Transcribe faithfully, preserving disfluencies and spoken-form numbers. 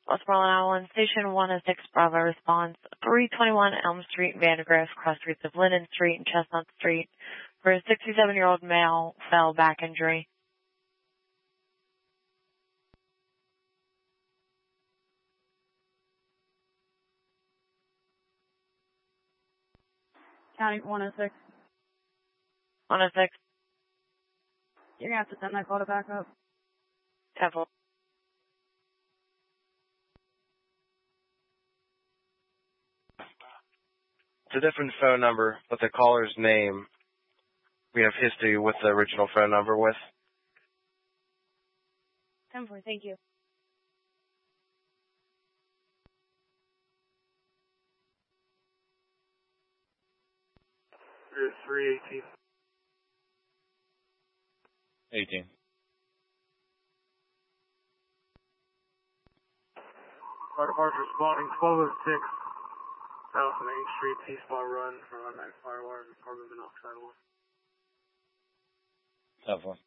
Westmoreland Island, Station one oh six Bravo response, three twenty-one Elm Street, Vandergraft, cross streets of Linden Street and Chestnut Street, where a sixty-seven-year-old male fell back injury. County one oh six. one oh six. You're going to have to send that call to back up. Temple. It's a different phone number, but the caller's name we have history with the original phone number with. ten four, thank you. three eighteen. eighteen. Fire department responding twelve oh six South Main Street, T-Spot Run for automatic fire alarm, carbon monoxide alarm. ten four.